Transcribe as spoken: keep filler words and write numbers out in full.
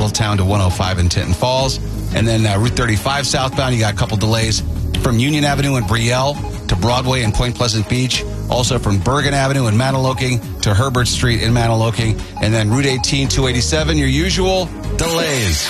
Middletown to one oh five in Tinton Falls. And then uh, Route thirty-five southbound, you got a couple delays from Union Avenue in Brielle to Broadway in Point Pleasant Beach. Also from Bergen Avenue in Mantoloking to Herbert Street in Mantoloking. And then Route eighteen, two eighty-seven, your usual delays.